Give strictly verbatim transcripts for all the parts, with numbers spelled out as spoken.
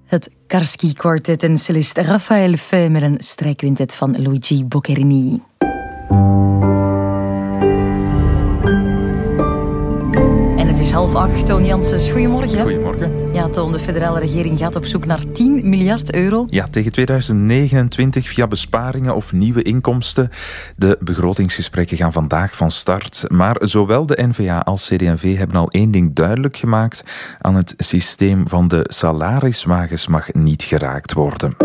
Het Karski Quartet en cellist Raphaël Fay met een strijkquintet van Luigi Boccherini. En het is half acht. Toon Janssens, goedemorgen. Goedemorgen. Ja, Toon, de federale regering gaat op zoek naar tien miljard euro. Ja, tegen tweeduizend negenentwintig via besparingen of nieuwe inkomsten. De begrotingsgesprekken gaan vandaag van start. Maar zowel de N V A als C D en V hebben al één ding duidelijk gemaakt. Aan het systeem van de salariswagens mag niet geraakt worden.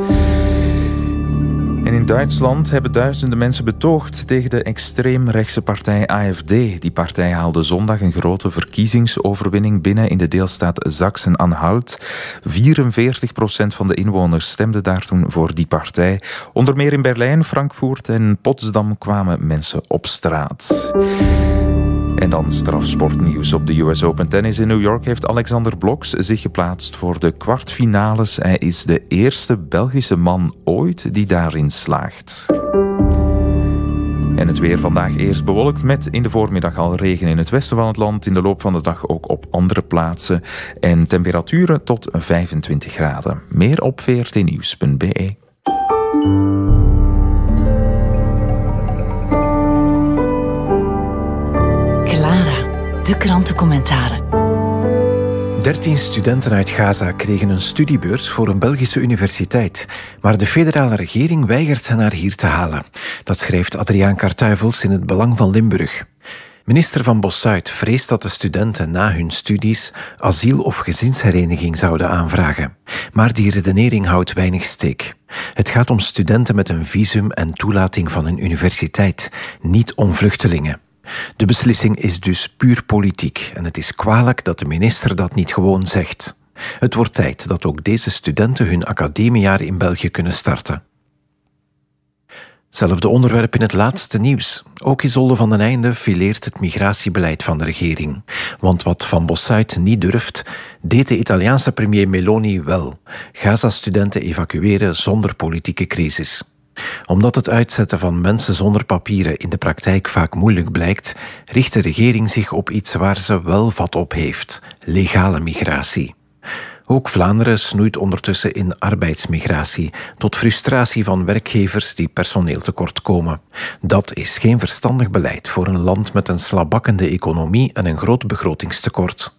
En in Duitsland hebben duizenden mensen betoogd tegen de extreemrechtse partij A F D. Die partij haalde zondag een grote verkiezingsoverwinning binnen in de deelstaat Sachsen-Anhalt. vierenveertig procent van de inwoners stemde daar toen voor die partij. Onder meer in Berlijn, Frankfurt en Potsdam kwamen mensen op straat. En dan strafsportnieuws. Op de U S Open Tennis in New York heeft Alexander Blok zich geplaatst voor de kwartfinales. Hij is de eerste Belgische man ooit die daarin slaagt. En het weer vandaag eerst bewolkt met in de voormiddag al regen in het westen van het land. In de loop van de dag ook op andere plaatsen. En temperaturen tot vijfentwintig graden. Meer op v r t nieuws punt b e. De krantencommentaren. dertien studenten uit Gaza kregen een studiebeurs voor een Belgische universiteit. Maar de federale regering weigert hen naar hier te halen. Dat schrijft Adriaan Kartuivels in Het Belang van Limburg. Minister Van Bossuit vreest dat de studenten na hun studies asiel of gezinshereniging zouden aanvragen. Maar die redenering houdt weinig steek. Het gaat om studenten met een visum en toelating van een universiteit, niet om vluchtelingen. De beslissing is dus puur politiek en het is kwalijk dat de minister dat niet gewoon zegt. Het wordt tijd dat ook deze studenten hun academiejaar in België kunnen starten. Zelfde onderwerp in het laatste nieuws. Ook Isolde van den Einde fileert het migratiebeleid van de regering. Want wat Van Bossuit niet durft, deed de Italiaanse premier Meloni wel. Gaza-studenten evacueren zonder politieke crisis. Omdat het uitzetten van mensen zonder papieren in de praktijk vaak moeilijk blijkt, richt de regering zich op iets waar ze wel vat op heeft: legale migratie. Ook Vlaanderen snoeit ondertussen in arbeidsmigratie, tot frustratie van werkgevers die personeeltekort komen. Dat is geen verstandig beleid voor een land met een slabakkende economie en een groot begrotingstekort.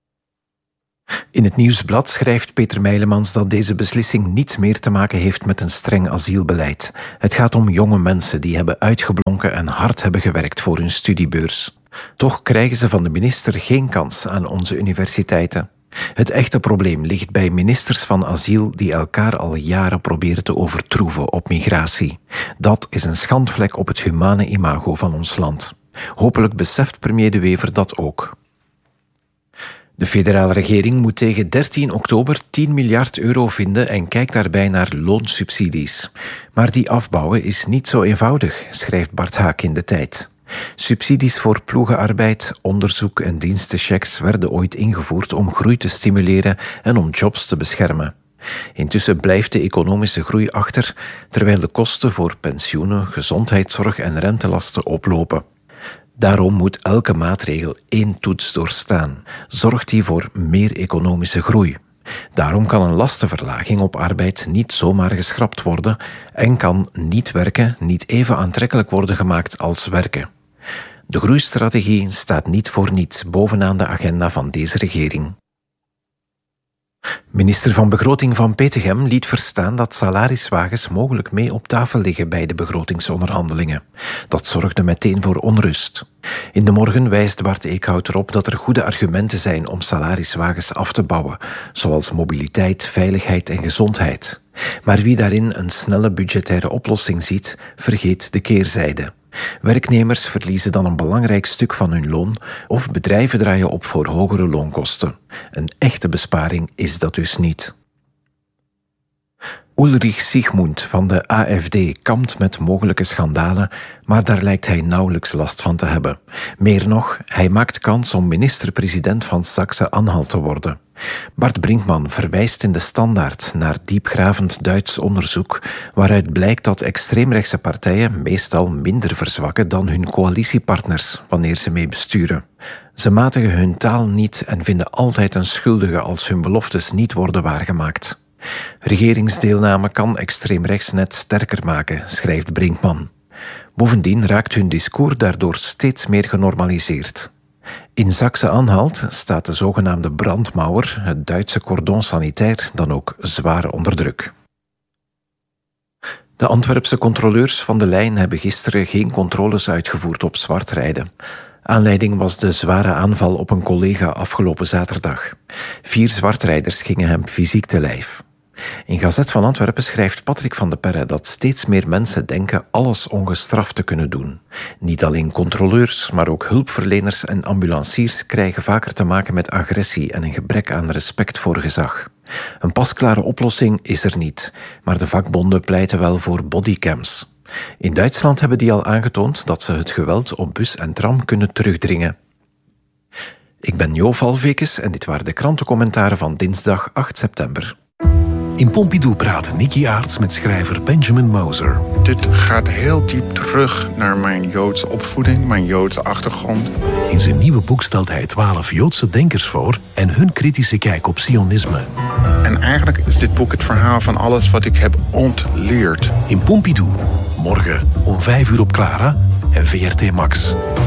In het Nieuwsblad schrijft Peter Meilemans dat deze beslissing niets meer te maken heeft met een streng asielbeleid. Het gaat om jonge mensen die hebben uitgeblonken en hard hebben gewerkt voor hun studiebeurs. Toch krijgen ze van de minister geen kans aan onze universiteiten. Het echte probleem ligt bij ministers van asiel die elkaar al jaren proberen te overtroeven op migratie. Dat is een schandvlek op het humane imago van ons land. Hopelijk beseft premier De Wever dat ook. De federale regering moet tegen dertien oktober tien miljard euro vinden en kijkt daarbij naar loonsubsidies. Maar die afbouwen is niet zo eenvoudig, schrijft Bart Haak in De Tijd. Subsidies voor ploegenarbeid, onderzoek en dienstenchecks werden ooit ingevoerd om groei te stimuleren en om jobs te beschermen. Intussen blijft de economische groei achter, terwijl de kosten voor pensioenen, gezondheidszorg en rentelasten oplopen. Daarom moet elke maatregel één toets doorstaan. Zorgt die voor meer economische groei. Daarom kan een lastenverlaging op arbeid niet zomaar geschrapt worden en kan niet werken niet even aantrekkelijk worden gemaakt als werken. De groeistrategie staat niet voor niets bovenaan de agenda van deze regering. Minister van Begroting Van Petegem liet verstaan dat salariswagens mogelijk mee op tafel liggen bij de begrotingsonderhandelingen. Dat zorgde meteen voor onrust. In de morgen wijst Bart Eekhout erop dat er goede argumenten zijn om salariswagens af te bouwen, zoals mobiliteit, veiligheid en gezondheid. Maar wie daarin een snelle budgettaire oplossing ziet, vergeet de keerzijde. Werknemers verliezen dan een belangrijk stuk van hun loon of bedrijven draaien op voor hogere loonkosten. Een echte besparing is dat dus niet. Ulrich Siegmund van de A F D kampt met mogelijke schandalen, maar daar lijkt hij nauwelijks last van te hebben. Meer nog, hij maakt kans om minister-president van Saxe-Anhalt te worden. Bart Brinkman verwijst in de Standaard naar diepgravend Duits onderzoek waaruit blijkt dat extreemrechtse partijen meestal minder verzwakken dan hun coalitiepartners wanneer ze mee besturen. Ze matigen hun taal niet en vinden altijd een schuldige als hun beloftes niet worden waargemaakt. Regeringsdeelname kan extreemrechts net sterker maken, schrijft Brinkman. Bovendien raakt hun discours daardoor steeds meer genormaliseerd. In Saxe-Anhalt staat de zogenaamde brandmauer, het Duitse cordon sanitair, dan ook zwaar onder druk. De Antwerpse controleurs van de lijn hebben gisteren geen controles uitgevoerd op zwartrijden. Aanleiding was de zware aanval op een collega afgelopen zaterdag. Vier zwartrijders gingen hem fysiek te lijf. In Gazet van Antwerpen schrijft Patrick van de Perre dat steeds meer mensen denken alles ongestraft te kunnen doen. Niet alleen controleurs, maar ook hulpverleners en ambulanciers krijgen vaker te maken met agressie en een gebrek aan respect voor gezag. Een pasklare oplossing is er niet, maar de vakbonden pleiten wel voor bodycams. In Duitsland hebben die al aangetoond dat ze het geweld op bus en tram kunnen terugdringen. Ik ben Jo Valvekes en dit waren de krantencommentaren van dinsdag acht september. In Pompidou praat Nicky Aarts met schrijver Benjamin Moser. Dit gaat heel diep terug naar mijn Joodse opvoeding, mijn Joodse achtergrond. In zijn nieuwe boek stelt hij twaalf Joodse denkers voor en hun kritische kijk op sionisme. En eigenlijk is dit boek het verhaal van alles wat ik heb ontleerd. In Pompidou, morgen om vijf uur op Clara en V R T Max.